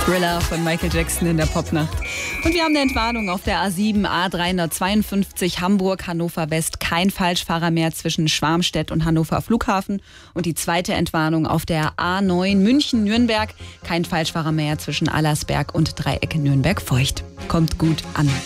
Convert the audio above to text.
Thriller von Michael Jackson in der Popnacht. Und wir haben eine Entwarnung auf der A7, A352 Hamburg, Hannover West. Kein Falschfahrer mehr zwischen Schwarmstedt und Hannover Flughafen. Und die zweite Entwarnung auf der A9 München-Nürnberg. Kein Falschfahrer mehr zwischen Allersberg und Dreieck Nürnberg-Feucht. Kommt gut an.